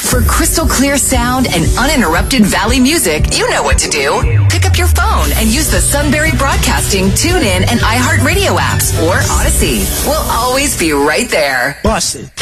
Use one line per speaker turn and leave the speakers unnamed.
For crystal clear sound and uninterrupted Valley music, you know what to do. Pick up your phone and use the Sunbury Broadcasting, TuneIn, and iHeartRadio apps or Odyssey. We'll always be right there.
Bust it.